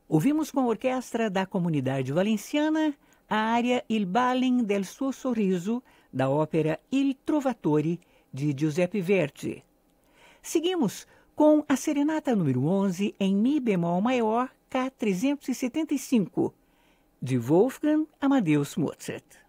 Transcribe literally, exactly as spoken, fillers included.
Ouvimos com a orquestra da Comunidade Valenciana a área Il Balling del suo sorriso, da ópera Il Trovatore, de Giuseppe Verdi. Seguimos com a Serenata número onze em Mi bemol maior K trezentos e setenta e cinco, de Wolfgang Amadeus Mozart.